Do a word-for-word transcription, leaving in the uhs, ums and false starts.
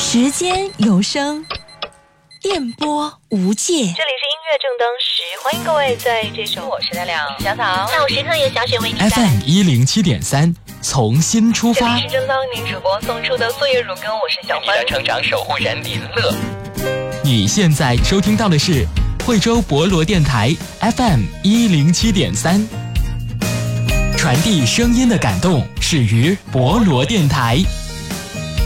时间有声，电波无界。这里是音乐正当时，欢迎各位在这首我是大亮小草下午时刻由小雪为您带来 F M 一零七点三，从心出发。 这里是正当您主播送出的岁月如歌，我是小欢。 你的成长守护人李乐。 你现在收听到的是惠州博罗电台 F M 一零七点三，传递声音的感动，始于博罗电台。